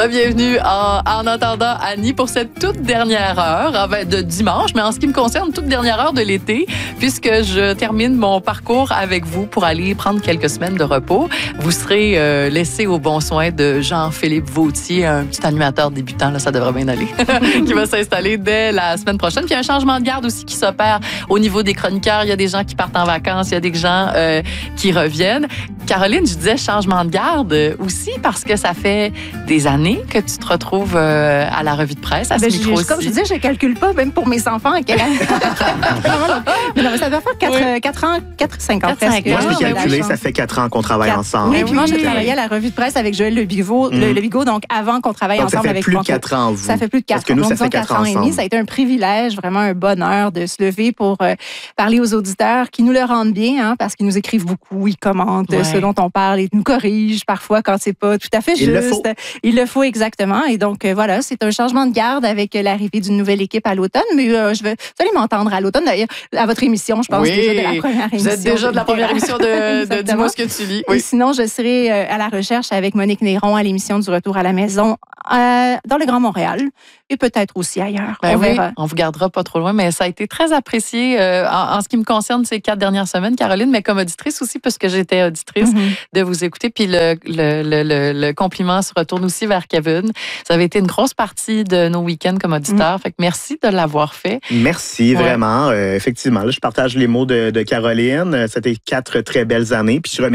Bienvenue en attendant Annie pour cette toute dernière heure de dimanche, mais en ce qui me concerne, toute dernière heure de l'été, puisque je termine mon parcours avec vous pour aller prendre quelques semaines de repos. Vous serez laissé au bon soin de Jean-Philippe Vautier, un petit animateur débutant, là, ça devrait bien aller, qui va s'installer dès la semaine prochaine. Puis il y a un changement de garde aussi qui s'opère au niveau des chroniqueurs. Il y a des gens qui partent en vacances, il y a des gens qui reviennent. Caroline, je disais changement de garde aussi parce que ça fait des années que tu te retrouves à la revue de presse, à ce micro-ci. Comme je disais, je ne calcule pas, même pour mes enfants. Mais non, ça doit faire 4 ans, 5 ans presque. Moi, je l'ai calculé, ça fait 4 ans qu'on travaille ensemble. Oui, puis moi, j'ai travaillé à la revue de presse avec Joël Le Bigot, donc avant qu'on travaille ensemble avec moi. Ça fait plus de 4 ans, vous. Ça fait plus de 4 ans. Parce que nous, ça fait 4 ans et demi. Ça a été un privilège, vraiment un bonheur de se lever pour parler aux auditeurs qui nous le rendent bien, parce qu'ils nous écrivent beaucoup, ils commentent ce dont on parle, ils nous corrigent parfois quand c'est pas tout à fait juste. Il le faut exactement. Et donc, voilà, c'est un changement de garde avec l'arrivée d'une nouvelle équipe à l'automne. Mais vous allez m'entendre à l'automne, d'ailleurs, à votre émission, je pense, déjà de la première émission. Vous êtes déjà de la première émission de Dis-moi ce que tu lis. Oui. Et sinon, je serai à la recherche avec Monique Néron à l'émission du Retour à la maison dans le Grand Montréal et peut-être aussi ailleurs. On verra. On vous gardera pas trop loin, mais ça a été très apprécié en ce qui me concerne ces 4 dernières semaines, Caroline, mais comme auditrice aussi, parce que j'étais auditrice, de vous écouter. Puis le compliment se retourne aussi vers Kevin. Ça avait été une grosse partie de nos week-ends comme auditeurs. Fait que merci de l'avoir fait. Merci, vraiment. Effectivement, là, je partage les mots de Caroline. C'était 4 très belles années. Puis je